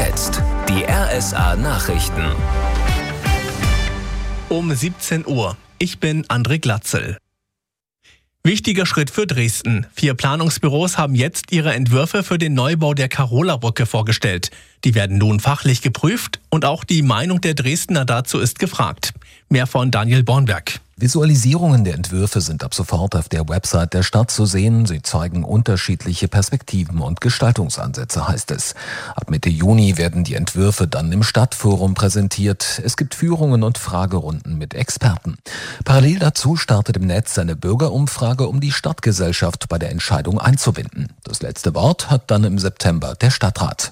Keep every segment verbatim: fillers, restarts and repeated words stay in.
jetzt die R S A-Nachrichten. Um siebzehn Uhr. Ich bin André Glatzel. Wichtiger Schritt für Dresden. Vier Planungsbüros haben jetzt ihre Entwürfe für den Neubau der Karola-Brücke vorgestellt. Die werden nun fachlich geprüft und auch die Meinung der Dresdner dazu ist gefragt. Mehr von Daniel Bornberg. Visualisierungen der Entwürfe sind ab sofort auf der Website der Stadt zu sehen. Sie zeigen unterschiedliche Perspektiven und Gestaltungsansätze, heißt es. Ab Mitte Juni werden die Entwürfe dann im Stadtforum präsentiert. Es gibt Führungen und Fragerunden mit Experten. Parallel dazu startet im Netz eine Bürgerumfrage, um die Stadtgesellschaft bei der Entscheidung einzubinden. Das letzte Wort hat dann im September der Stadtrat.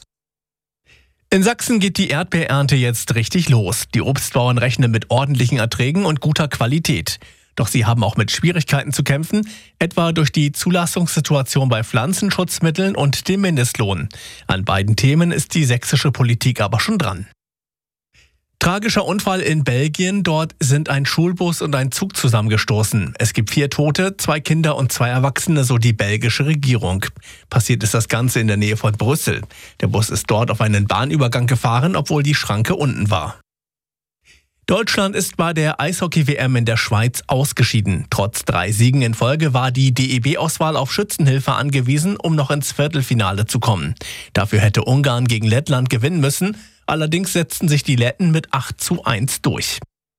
In Sachsen geht die Erdbeerernte jetzt richtig los. Die Obstbauern rechnen mit ordentlichen Erträgen und guter Qualität. Doch sie haben auch mit Schwierigkeiten zu kämpfen, etwa durch die Zulassungssituation bei Pflanzenschutzmitteln und dem Mindestlohn. An beiden Themen ist die sächsische Politik aber schon dran. Tragischer Unfall in Belgien. Dort sind ein Schulbus und ein Zug zusammengestoßen. Es gibt vier Tote, zwei Kinder und zwei Erwachsene, so die belgische Regierung. Passiert ist das Ganze in der Nähe von Brüssel. Der Bus ist dort auf einen Bahnübergang gefahren, obwohl die Schranke unten war. Deutschland ist bei der Eishockey-W M in der Schweiz ausgeschieden. Trotz drei Siegen in Folge war die D E B-Auswahl auf Schützenhilfe angewiesen, um noch ins Viertelfinale zu kommen. Dafür hätte Ungarn gegen Lettland gewinnen müssen. Allerdings setzten sich die Letten mit acht zu eins durch.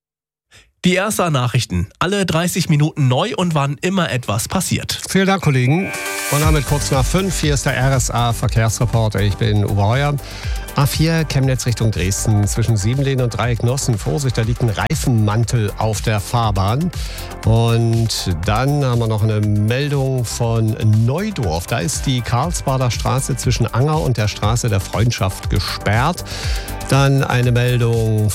Die R S A-Nachrichten. Alle dreißig Minuten neu und wann immer etwas passiert. Vielen Dank, Kollegen. Und damit kurz nach fünf. Hier ist der R S A-Verkehrsreporter. Ich bin Uwe Heuer. A vier Chemnitz Richtung Dresden zwischen Siebenlehn und Dreiecknossen. Vorsicht, da liegt ein Reifenmantel auf der Fahrbahn. Und dann haben wir noch eine Meldung von Neudorf. Da ist die Karlsbader Straße zwischen Anger und der Straße der Freundschaft gesperrt. Dann eine Meldung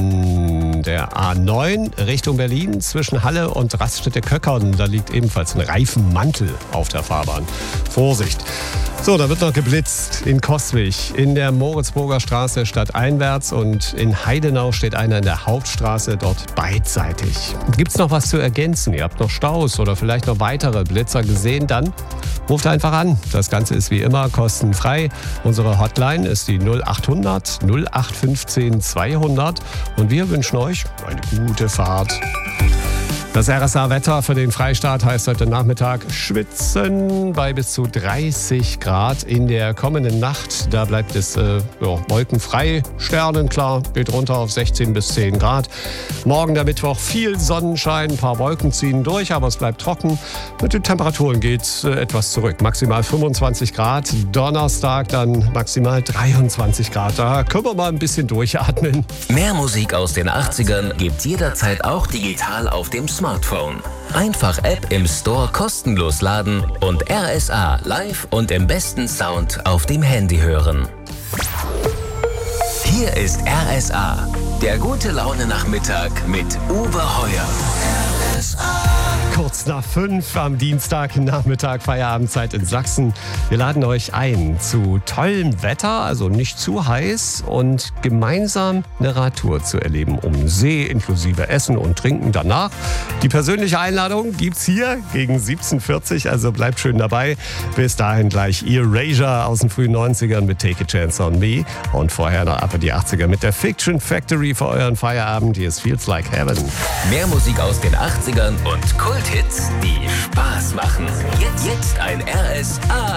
von der A neun Richtung Berlin zwischen Halle und Raststätte-Köckern. Da liegt ebenfalls ein Reifenmantel auf der Fahrbahn. Vorsicht! So, da wird noch geblitzt in Coswig, in der Moritzburger Straße stadteinwärts und in Heidenau steht einer in der Hauptstraße, dort beidseitig. Gibt's noch was zu ergänzen? Ihr habt noch Staus oder vielleicht noch weitere Blitzer gesehen? Dann ruft einfach an. Das Ganze ist wie immer kostenfrei. Unsere Hotline ist die null acht hundert null acht fünfzehn zweihundert und wir wünschen euch eine gute Fahrt. Das R S A-Wetter für den Freistaat heißt heute Nachmittag schwitzen bei bis zu dreißig Grad. In der kommenden Nacht, da bleibt es äh, ja, wolkenfrei, sternenklar, geht runter auf sechzehn bis zehn Grad. Morgen der Mittwoch viel Sonnenschein, ein paar Wolken ziehen durch, aber es bleibt trocken. Mit den Temperaturen geht es äh, etwas zurück, maximal fünfundzwanzig Grad. Donnerstag dann maximal dreiundzwanzig Grad. Da können wir mal ein bisschen durchatmen. Mehr Musik aus den achtzigern gibt's jederzeit auch digital auf dem Smartphone. Einfach App im Store kostenlos laden und R S A live und im besten Sound auf dem Handy hören. Hier ist R S A, der gute Laune Nachmittag mit Uwe Heuer. R S A. Kurz nach fünf am Dienstagnachmittag, Feierabendzeit in Sachsen. Wir laden euch ein zu tollem Wetter, also nicht zu heiß, und gemeinsam eine Radtour zu erleben um den See, inklusive Essen und Trinken danach. Die persönliche Einladung gibt's hier gegen siebzehn Uhr vierzig, also bleibt schön dabei. Bis dahin gleich Erasure aus den frühen neunzigern mit Take a Chance on Me und vorher noch ab in die achtziger mit der Fiction Factory für euren Feierabend. Hier ist Feels Like Heaven. Mehr Musik aus den achtzigern und Kulthits, die Spaß machen. Jetzt, jetzt ein R S A